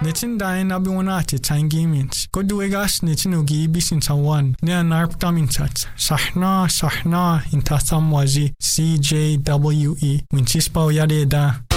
Nitin dain abi wanati tangimins. Koduegas nitin ugi bisin tawan. Nia narp taminsat. Sahna intasam wazi CJWE. Winchispa yade da.